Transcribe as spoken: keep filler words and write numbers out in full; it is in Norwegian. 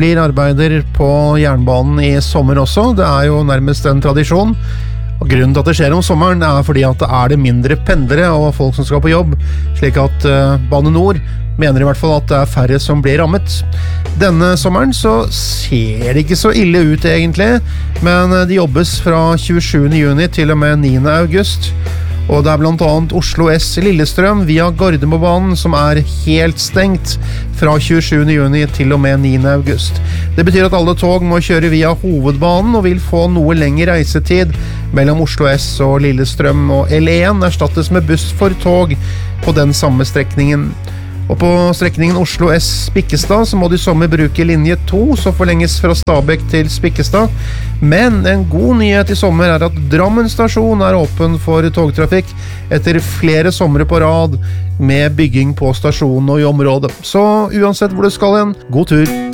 blir arbeider på jernbanen i sommer også. Det er jo nærmest en tradisjon. Og grunnen til at det skjer om sommeren er fordi at det er det mindre pendlere og folk som skal på jobb, slik at uh, Bane Nor mener i hvert fall at det er færre som blir rammet. Denne sommeren så ser det ikke så ille ut egentlig, men det jobbes fra tjuesjuende juni til og med niende august. Og det er blant annet Oslo S Lillestrøm via Gardermobanen som er helt stengt fra tjuesjuende juni til og med niende august. Det betyr at alle tog må kjøre via hovedbanen og vil få noe lengre reisetid mellom Oslo S og Lillestrøm, og L én erstattes med buss for tog på den samme strekningen. Og på strekningen Oslo S Spikkestad så må du i sommer bruke linje to, som forlenges fra Stabekk til Spikkestad. Men en god nyhet i sommer er at Drammen stasjon er åpen for togtrafikk etter flere somre på rad med bygging på stasjonen og i området. Så uansett hvor du skal hen, god tur!